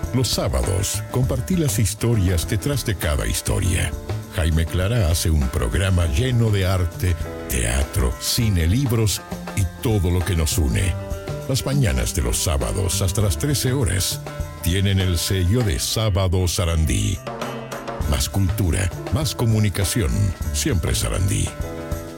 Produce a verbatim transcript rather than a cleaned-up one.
Los sábados, compartí las historias detrás de cada historia. Jaime Clara hace un programa lleno de arte, teatro, cine, libros y todo lo que nos une. Las mañanas de los sábados hasta las trece horas tienen el sello de Sábado Sarandí. Más cultura, más comunicación, siempre Sarandí.